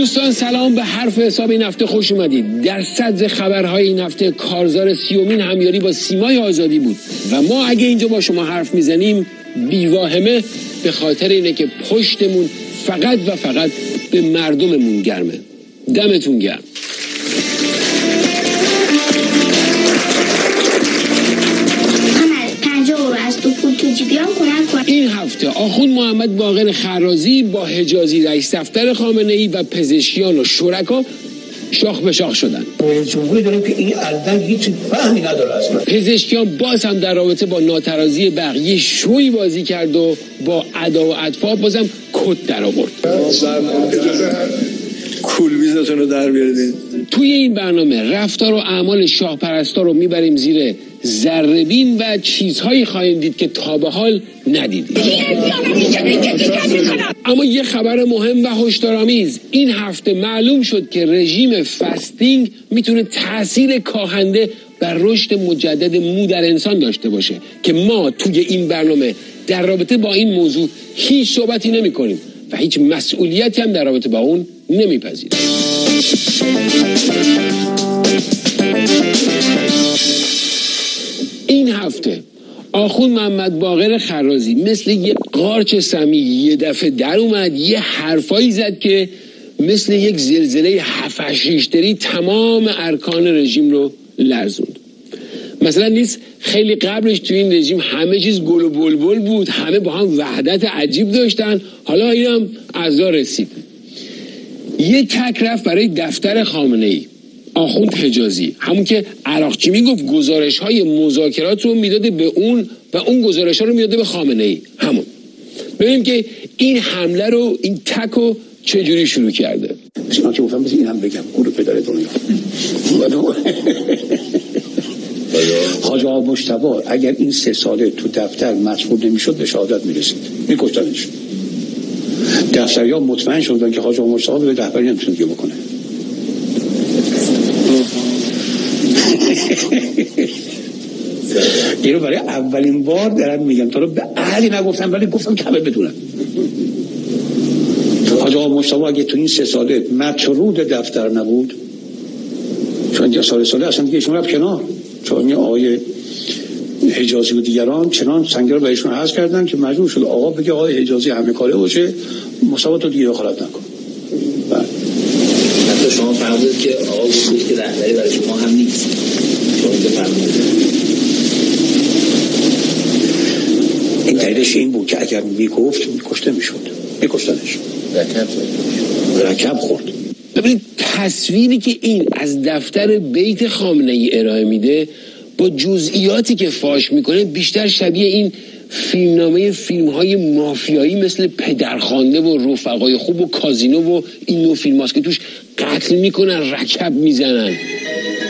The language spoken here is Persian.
دوستان سلام، به حرف حساب این هفته خوش اومدید. در صدر خبرهای این هفته کارزار 30مین همیاری با سیمای آزادی بود و ما اگه اینجا با شما حرف میزنیم بیواهمه به خاطر اینه که پشتمون فقط و فقط به مردممون گرمه. دمتون گرم. این هفته آخوند محمد باقر خرازی با حجازی رئیس دفتر خامنه‌ای و پزشکیان و شرکا شاخ به شاخ شدن. جمهوری داریم که این الدن هیچ فهمی نداره اصلا. پزشکیان باز هم در رابطه با ناترازی بقیه شوی بازی کرد و با ادا و اطفال بازم کت در آورد. کولبیزتون رو در بیارید. توی این برنامه رفتار و اعمال شاه پرستا رو میبریم زیر ذره‌بین و چیزهایی خواهیم دید که تا به حال ندیدید. اما یه خبر مهم و هشدارآمیز، این هفته معلوم شد که رژیم فستینگ میتونه تأثیر کاهنده بر رشد مجدد مو در انسان داشته باشه که ما توی این برنامه در رابطه با این موضوع هیچ صحبتی نمی کنیم و هیچ مسئولیتی هم در رابطه با اون نمیپذیریم. این هفته آخوند محمد باقر خرازی مثل یه قارچ سمی یه دفعه در اومد، یه حرفایی زد که مثل یک زلزله 7-8 ریشتری تمام ارکان رژیم رو لرزوند. مثلا نیست خیلی قبلش تو این رژیم همه چیز گل و بلبل بود، همه با هم وحدت عجیب داشتن، حالا این هم عزا رسید. یه تک رفت برای دفتر خامنه‌ای آخوند حجازی، همون که عراقچی میگفت گزارش های مذاکرات رو میداده به اون و اون گزارش ها رو میداده به خامنه‌ای. همون ببینیم که این حمله رو این تک رو چجوری شروع کرده. من که گفتم این هم بگم گروه پدر دنیا حاج آقا مجتبی اگر این 3 ساله تو دفتر مسئول نمیشد به شهادت میرسید، میکشتنش. دفتریان مطمئن شدن که حاج آقا مجتبی به رهبری نمیتونه دیگه بکنه. اینو برای اولین بار دارم میگم، تا رو به اهلی نگفتم ولی گفتم که همه بدونن. حاج آقا مجتبی اگه تو این 3 ساله مطرود دفتر نبود، چون یه سال اصلا دیگه ایشون رفت کنار، چون این آقای حجازی و دیگران چنان سنگر رو بهشون حذف کردن که مجبور شد آقا بگه آقای حجازی همه کاره باشه، مصطفی تو دیگه دخالت نکن. حتی شما فرمودید که آقا گفتید که رهبری برای شما هم نیست. شما این دلیلش این بود که اگر میگفت میکشته میشد، میکشتنش، رکب خورد. ببینید تصویری که این از دفتر بیت خامنه‌ای ارائه میده با جزئیاتی که فاش میکنه بیشتر شبیه این فیلم‌های مافیایی مثل پدرخوانده و رفقای خوب و کازینو و این نوع فیلم هاست که توش قتل میکنن، رکب میزنن.